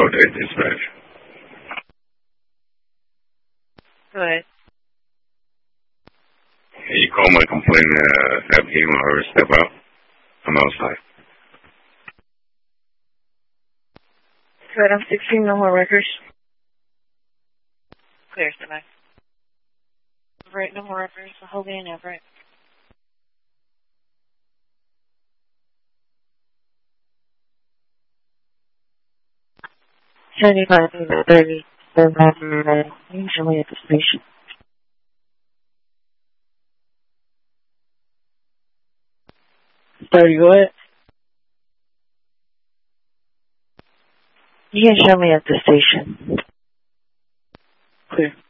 day dispatch. Go ahead. Hey, you called my complaint have him or her step out. I'm outside. Good, I'm 16, no more records. Clear, stand by. Everett, no more records. Hogan, Everett. 75 30. Usually at the station. Sorry, what? You can show me at the station. Clear.